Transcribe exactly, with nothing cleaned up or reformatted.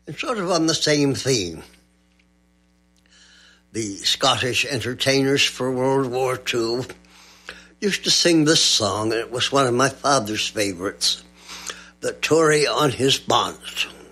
And sort of on the same theme, the Scottish entertainers for World War Two used to sing this song, and it was one of my father's favorites, The Tory on His Bonnet.